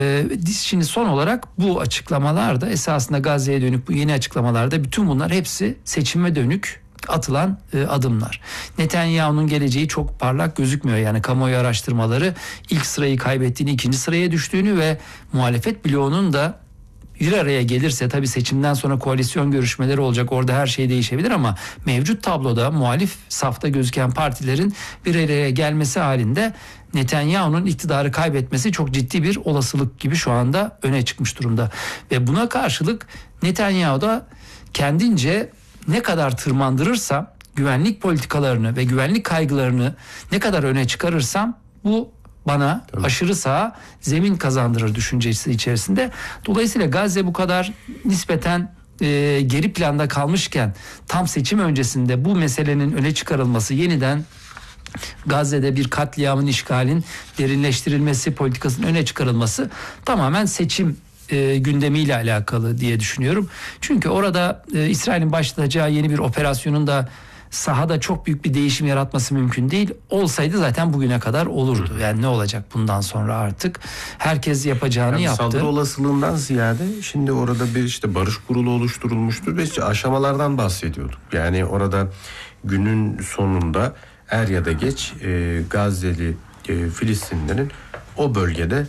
Şimdi son olarak bu açıklamalarda esasında Gazze'ye dönük bu yeni açıklamalarda bütün bunlar hepsi seçime dönük atılan adımlar. Netanyahu'nun geleceği çok parlak gözükmüyor. Yani kamuoyu araştırmaları ilk sırayı kaybettiğini, ikinci sıraya düştüğünü ve muhalefet bloğunun da bir araya gelirse, tabii seçimden sonra koalisyon görüşmeleri olacak, orada her şey değişebilir ama mevcut tabloda muhalif safta gözüken partilerin bir araya gelmesi halinde Netanyahu'nun iktidarı kaybetmesi çok ciddi bir olasılık gibi şu anda öne çıkmış durumda. Ve buna karşılık Netanyahu da kendince ne kadar tırmandırırsa, güvenlik politikalarını ve güvenlik kaygılarını ne kadar öne çıkarırsam bu bana aşırı sağa zemin kazandırır düşüncesi içerisinde. Dolayısıyla Gazze bu kadar nispeten geri planda kalmışken tam seçim öncesinde bu meselenin öne çıkarılması, yeniden Gazze'de bir katliamın, işgalin derinleştirilmesi politikasının öne çıkarılması tamamen seçim gündemiyle alakalı diye düşünüyorum. Çünkü orada İsrail'in başlatacağı yeni bir operasyonun da sahada çok büyük bir değişim yaratması mümkün değil. Olsaydı zaten bugüne kadar olurdu. Yani ne olacak bundan sonra artık? Herkes yapacağını yaptı. Saldırı olasılığından ziyade şimdi orada bir işte barış kurulu oluşturulmuştu ve aşamalardan bahsediyorduk. Yani orada günün sonunda er ya da geç Gazze'li Filistinlilerin o bölgede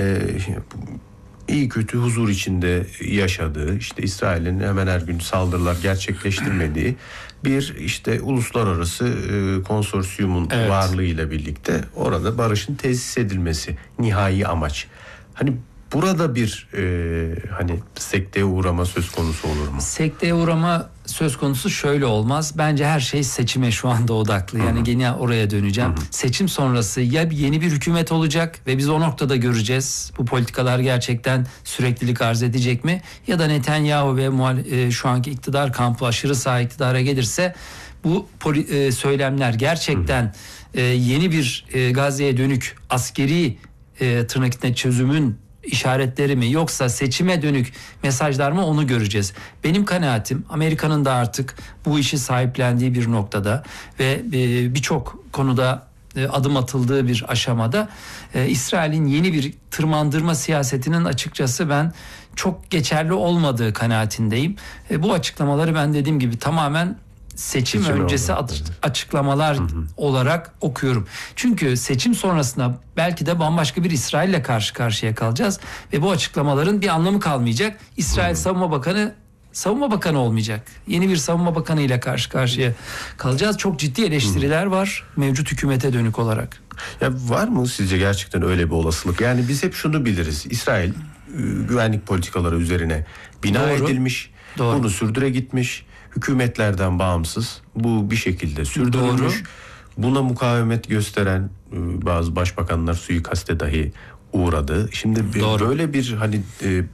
iyi kötü huzur içinde yaşadığı, işte İsrail'in hemen her gün saldırılar gerçekleştirmediği bir işte uluslararası konsorsiyumun varlığıyla birlikte orada barışın tesis edilmesi nihai amaç. Hani burada bir hani sekteye uğrama söz konusu olur mu? Sekteye uğrama söz konusu şöyle olmaz. Bence her şey seçime şu anda odaklı. Yani gene oraya döneceğim. Seçim sonrası ya yeni bir hükümet olacak ve biz o noktada göreceğiz. Bu politikalar gerçekten süreklilik arz edecek mi? Ya da Netanyahu ve şu anki iktidar kampı aşırı sağ iktidara gelirse bu söylemler gerçekten yeni bir Gazze'ye dönük askeri tırnak içinde çözümün işaretleri mi yoksa seçime dönük mesajlar mı, onu göreceğiz. Benim kanaatim Amerika'nın da artık bu işi sahiplendiği bir noktada ve birçok konuda adım atıldığı bir aşamada İsrail'in yeni bir tırmandırma siyasetinin açıkçası ben çok geçerli olmadığı kanaatindeyim. Bu açıklamaları ben dediğim gibi tamamen seçim öncesi açıklamalar olarak okuyorum. Çünkü seçim sonrasında belki de bambaşka bir İsrail'le karşı karşıya kalacağız ve bu açıklamaların bir anlamı kalmayacak. İsrail Savunma Bakanı olmayacak. Yeni bir Savunma Bakanı ile karşı karşıya kalacağız. Çok ciddi eleştiriler var mevcut hükümete dönük olarak. Ya var mı sizce gerçekten öyle bir olasılık? Yani biz hep şunu biliriz. İsrail güvenlik politikaları üzerine bina edilmiş. Doğru. Bunu sürdüre gitmiş. Hükümetlerden bağımsız bu bir şekilde sürdürülmüş. Doğru. Buna mukavemet gösteren bazı başbakanlar suikaste dahi uğradı. Şimdi böyle bir hani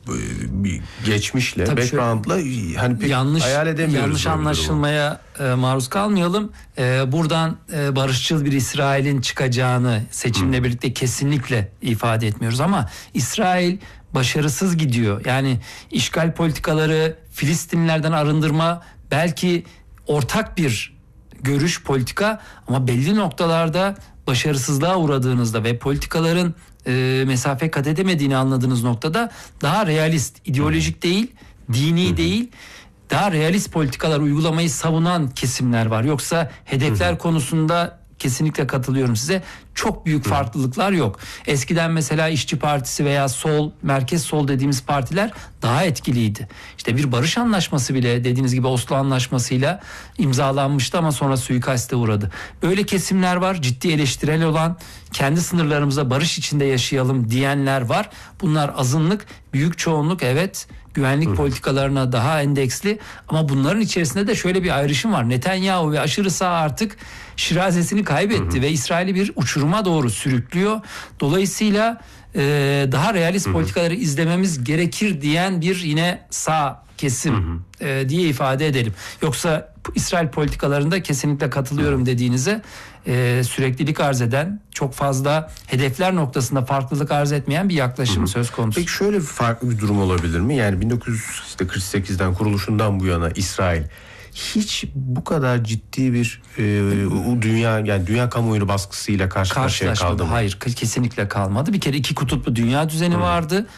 bir geçmişle, tabii background'la hani pek hayal edemiyoruz. Yanlış anlaşılmaya maruz kalmayalım. Buradan barışçıl bir İsrail'in çıkacağını seçimle birlikte kesinlikle ifade etmiyoruz ama İsrail başarısız gidiyor. Yani işgal politikaları, Filistinlilerden arındırma belki ortak bir görüş, politika ama belli noktalarda başarısızlığa uğradığınızda ve politikaların mesafe kat edemediğini anladığınız noktada daha realist, ideolojik değil, dini değil, daha realist politikalar uygulamayı savunan kesimler var. Yoksa hedefler konusunda kesinlikle katılıyorum size. Çok büyük farklılıklar yok. Eskiden mesela İşçi Partisi veya sol, merkez sol dediğimiz partiler daha etkiliydi. İşte bir barış anlaşması bile dediğiniz gibi Oslo Anlaşması'yla imzalanmıştı ama sonra suikaste uğradı. Böyle kesimler var, ciddi eleştirel olan, kendi sınırlarımızda barış içinde yaşayalım diyenler var. Bunlar azınlık, büyük çoğunluk evet güvenlik politikalarına daha endeksli ama bunların içerisinde de şöyle bir ayrışım var. Netanyahu ve aşırı sağ artık şirazesini kaybetti ve İsrail'i bir uçuruma doğru sürüklüyor. Dolayısıyla daha realist politikaları izlememiz gerekir diyen bir yine sağ kesim diye ifade edelim. Yoksa İsrail politikalarında kesinlikle katılıyorum dediğinize, süreklilik arz eden, çok fazla hedefler noktasında farklılık arz etmeyen bir yaklaşım söz konusu. Peki şöyle farklı bir durum olabilir mi? Yani 1948'den kuruluşundan bu yana İsrail hiç bu kadar ciddi bir dünya kamuoyu baskısıyla karşı karşıya kaldı mı? Hayır, kesinlikle kalmadı. Bir kere iki kutuplu dünya düzeni vardı.